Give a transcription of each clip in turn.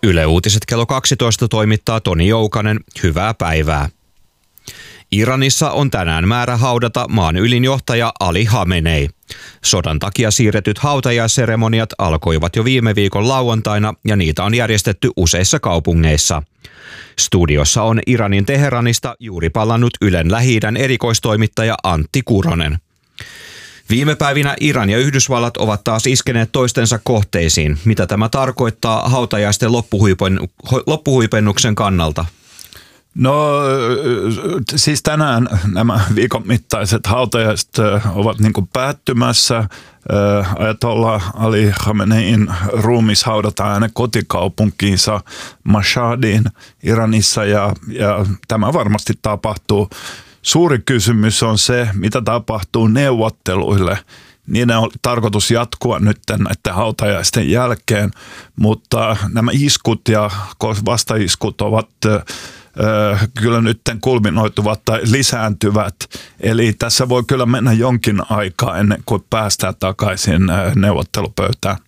Yle Uutiset kello 12 toimittaa Toni Joukanen. Hyvää päivää. Iranissa on tänään määrä haudata maan ylin johtaja Ali Khamenei. Sodan takia siirretyt hautajaisseremoniat alkoivat jo viime viikon lauantaina ja niitä on järjestetty useissa kaupungeissa. Studiossa on Iranin Teheranista juuri palannut Ylen Lähi-idän erikoistoimittaja Antti Kuronen. Viime päivinä Iran ja Yhdysvallat ovat taas iskeneet toistensa kohteisiin. Mitä tämä tarkoittaa hautajaisten loppuhuipennuksen kannalta? No siis tänään nämä viikon mittaiset hautajaiset ovat niin kuin päättymässä. Ayatollah Ali Khamenein ruumis haudataan hänen kotikaupunkiinsa Mashhadiin Iranissa ja tämä varmasti tapahtuu. Suuri kysymys on se, mitä tapahtuu neuvotteluille. Niiden on tarkoitus jatkua nyt näiden hautajaisten jälkeen, mutta nämä iskut ja vastaiskut ovat kyllä nyt kulminoituvat tai lisääntyvät. Eli tässä voi kyllä mennä jonkin aikaa ennen kuin päästään takaisin neuvottelupöytään.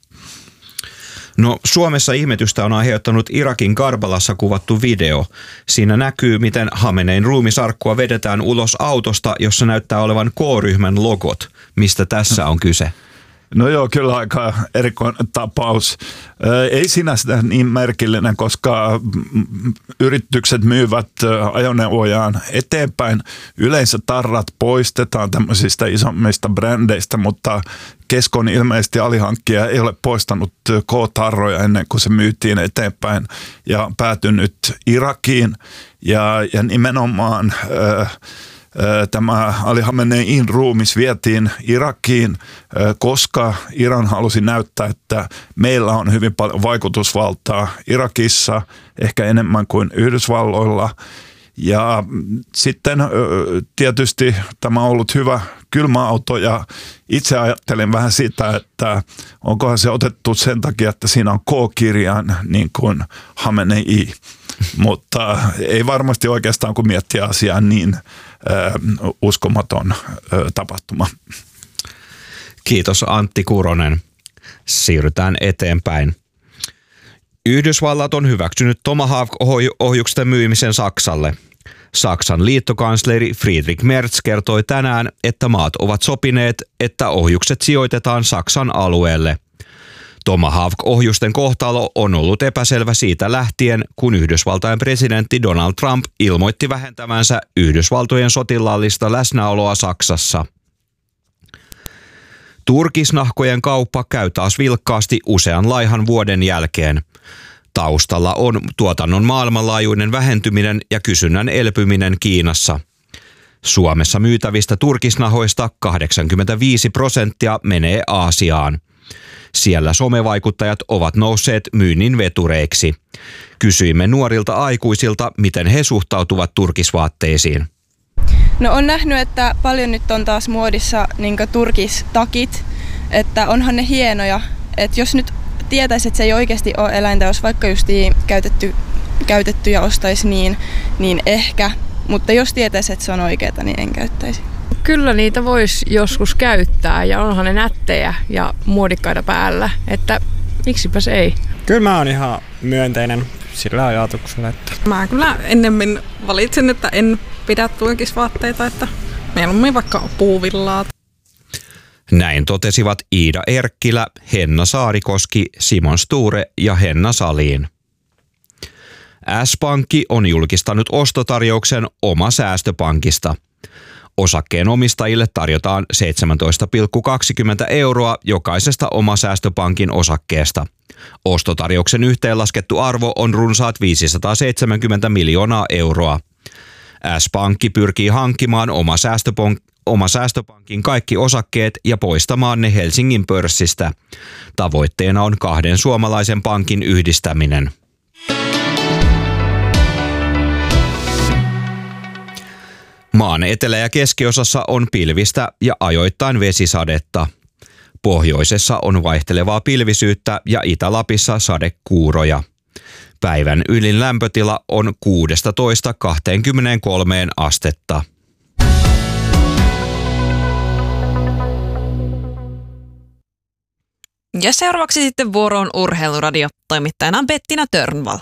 No, Suomessa ihmetystä on aiheuttanut Irakin Karbalassa kuvattu video. Siinä näkyy, miten Khamenein ruumisarkkua vedetään ulos autosta, jossa näyttää olevan K-ryhmän logot. Mistä tässä on kyse? No joo, kyllä aika erikoinen tapaus. Ei sinänsä niin merkillinen, koska yritykset myyvät ajoneuvojaan eteenpäin. Yleensä tarrat poistetaan tämmöisistä isommista brändeistä, mutta Keskon ilmeisesti alihankkija ei ole poistanut K-tarroja ennen kuin se myytiin eteenpäin ja päätynyt Irakiin. Ja nimenomaan tämä Ali Khamenein ruumis vietiin Irakiin, koska Iran halusi näyttää, että meillä on hyvin paljon vaikutusvaltaa Irakissa, ehkä enemmän kuin Yhdysvalloilla. Ja sitten tietysti tämä on ollut hyvä kylmäauto ja itse ajattelin vähän sitä, että onkohan se otettu sen takia, että siinä on K-kirjain niin kuin Khamenei. Mutta ei varmasti oikeastaan, kun miettii asiaa, niin uskomaton tapahtuma. Kiitos Antti Kuronen. Siirrytään eteenpäin. Yhdysvallat on hyväksynyt Tomahawk-ohjuksen myymisen Saksalle. Saksan liittokansleri Friedrich Merz kertoi tänään, että maat ovat sopineet, että ohjukset sijoitetaan Saksan alueelle. Tomahawk-ohjusten kohtalo on ollut epäselvä siitä lähtien, kun Yhdysvaltain presidentti Donald Trump ilmoitti vähentävänsä Yhdysvaltojen sotilaallista läsnäoloa Saksassa. Turkisnahkojen kauppa käy taas vilkkaasti usean laihan vuoden jälkeen. Taustalla on tuotannon maailmanlaajuinen vähentyminen ja kysynnän elpyminen Kiinassa. Suomessa myytävistä turkisnahoista 85% menee Aasiaan. Siellä somevaikuttajat ovat nousseet myynnin vetureiksi. Kysyimme nuorilta aikuisilta, miten he suhtautuvat turkisvaatteisiin. No on nähnyt, että paljon nyt on taas muodissa niin turkistakit, että onhan ne hienoja. Että jos nyt tietäisi, että se ei oikeasti ole eläintä, jos vaikka just käytetty ja ostaisi niin ehkä. Mutta jos tietäisi, että se on oikeaa, niin en käyttäisi. Kyllä niitä voisi joskus käyttää ja onhan ne nättejä ja muodikkaita päällä, että miksipäs ei. Kyllä mä oon ihan myönteinen sillä ajatuksella, että mä kyllä ennemmin valitsen, että en pidä turkisvaatteita, että mieluummin vaikka puuvillaa. Näin totesivat Iida Erkkilä, Henna Saarikoski, Simon Sture ja Henna Salin. S-Pankki on julkistanut ostotarjouksen Oma säästöpankista. Osakkeen omistajille tarjotaan 17,20 € jokaisesta Oma säästöpankin osakkeesta. Ostotarjouksen yhteenlaskettu arvo on runsaat 570 miljoonaa euroa. S-Pankki pyrkii hankkimaan Oma säästöpankin kaikki osakkeet ja poistamaan ne Helsingin pörssistä. Tavoitteena on 2 suomalaisen pankin yhdistäminen. Maan etelä- ja keskiosassa on pilvistä ja ajoittain vesisadetta. Pohjoisessa on vaihtelevaa pilvisyyttä ja Itä-Lapissa sadekuuroja. Päivän ylin lämpötila on 16–23 astetta. Ja seuraavaksi sitten vuoroon Urheiluradio. Toimittajana on Bettina Törnvall.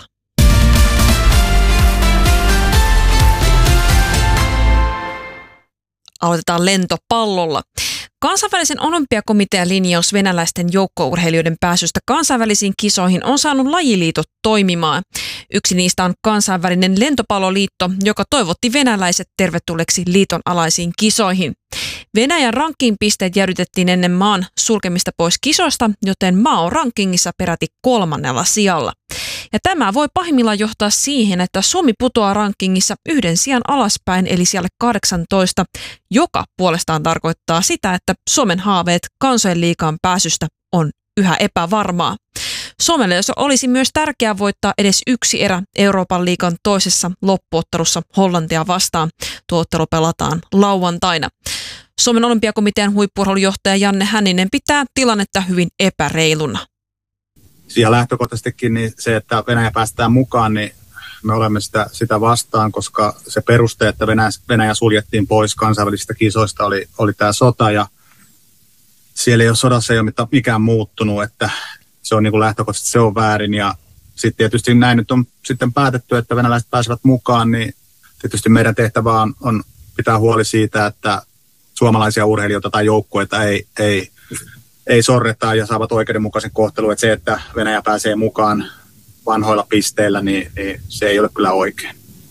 Aloitetaan lentopallolla. Kansainvälisen olympiakomitean linjaus venäläisten joukkourheilijoiden pääsystä kansainvälisiin kisoihin on saanut lajiliitot toimimaan. Yksi niistä on kansainvälinen lentopalloliitto, joka toivotti venäläiset tervetulleeksi liiton alaisiin kisoihin. Venäjän ranking-pisteet jäädytettiin ennen maan sulkemista pois kisoista, joten maa on rankingissa peräti 3. sijalla. Ja tämä voi pahimmillaan johtaa siihen, että Suomi putoaa rankingissa 1 sijan alaspäin, eli siellä 18, joka puolestaan tarkoittaa sitä, että Suomen haaveet kansojen liigaan pääsystä on yhä epävarmaa. Suomelle olisi myös tärkeää voittaa edes 1 erä Euroopan liigan toisessa loppuottelussa Hollantia vastaan. Tuo ottelu pelataan lauantaina. Suomen olympiakomitean huippu-urheilujohtaja Janne Hänninen pitää tilannetta hyvin epäreiluna. Ja lähtökohtaisestikin niin se, että Venäjä päästään mukaan, niin me olemme sitä vastaan, koska se peruste, että Venäjä suljettiin pois kansainvälisistä kisoista, oli tämä sota. Ja siellä ei ole sodassa ei ole mikään muuttunut, että se on niin kuin lähtökohtaisesti se on väärin. Ja sitten tietysti näin nyt on sitten päätetty, että venäläiset pääsevät mukaan, niin tietysti meidän tehtävä on pitää huoli siitä, että suomalaisia urheilijoita tai joukkueita ei sorreta ja saavat oikeudenmukaisen kohtelun. Että se, että Venäjä pääsee mukaan vanhoilla pisteillä, niin se ei ole kyllä oikein.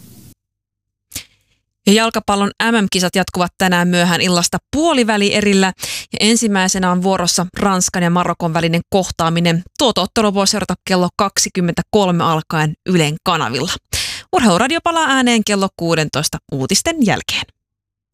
Ja jalkapallon MM-kisat jatkuvat tänään myöhään illasta puolivälierillä. Ja ensimmäisenä on vuorossa Ranskan ja Marokon välinen kohtaaminen. Tuota ottelu voi seurata kello 23 alkaen Ylen kanavilla. Urheiluradio palaa ääneen kello 16 uutisten jälkeen.